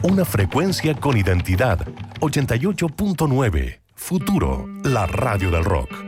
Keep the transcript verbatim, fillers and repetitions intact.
Una frecuencia con identidad. ochenta y ocho punto nueve. Futuro, la radio del rock.